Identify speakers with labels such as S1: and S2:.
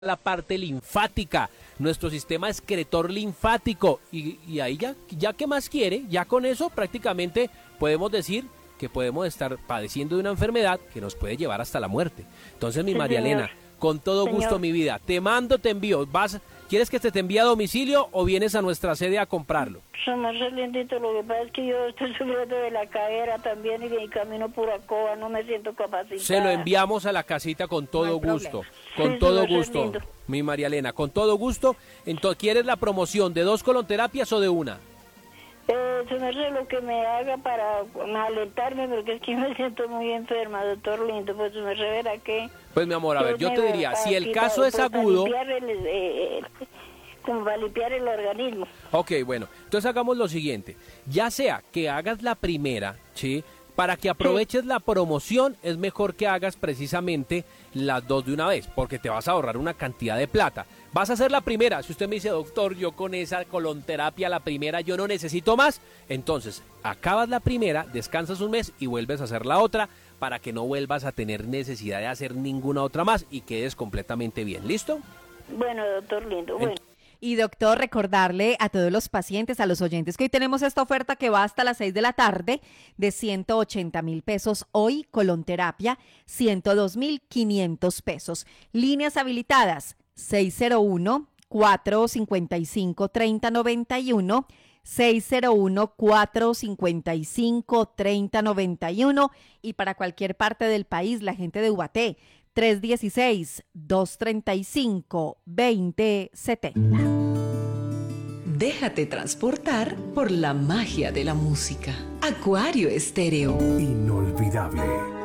S1: la parte linfática, nuestro sistema excretor linfático y ahí ya que más quiere, ya con eso prácticamente podemos decir que podemos estar padeciendo de una enfermedad que nos puede llevar hasta la muerte. Entonces, mi
S2: Sí,
S1: María
S2: señor.
S1: Elena, con todo
S2: Señor.
S1: gusto, mi vida, te envío, ¿quieres que te envíe a domicilio o vienes a nuestra sede a comprarlo?
S2: Su merced lindito, lo que pasa es que yo estoy sufriendo de la cadera también y de mi camino pura coba, no me siento capacitada.
S1: Se lo enviamos a la casita con todo
S3: hay
S1: gusto,
S3: problema.
S1: con
S2: Sí,
S1: todo
S2: se lo
S1: gusto,
S2: lindo.
S1: mi María Elena, con todo gusto. Entonces, ¿quieres la promoción de 2 colonterapias o de una?
S2: Su merced, lo que me haga para alentarme, porque es que me siento muy enferma, doctor lindo, pues su merced verá que...
S1: Pues mi amor, a ver, yo te diría, si el caso es agudo...
S2: Como para limpiar el organismo.
S1: Ok, bueno, entonces hagamos lo siguiente, ya sea que hagas la primera, ¿sí? Para que aproveches la promoción es mejor que hagas precisamente las 2 de una vez, porque te vas a ahorrar una cantidad de plata. Vas a hacer la primera, si usted me dice, doctor, yo con esa colonterapia, la primera, yo no necesito más, entonces acabas la primera, descansas un mes y vuelves a hacer la otra, para que no vuelvas a tener necesidad de hacer ninguna otra más y quedes completamente bien, ¿listo?
S2: Bueno, doctor lindo, bueno.
S3: Y doctor, recordarle a todos los pacientes, a los oyentes, que hoy tenemos esta oferta que va hasta las 6 de la tarde de 180.000 pesos. Hoy, colonterapia, 102.500 pesos. Líneas habilitadas, 601-455-3091, 601-455-3091 y para cualquier parte del país, la gente de Ubaté, 316-235-2070.
S4: Déjate transportar por la magia de la música. Acuario Estéreo.
S5: Inolvidable.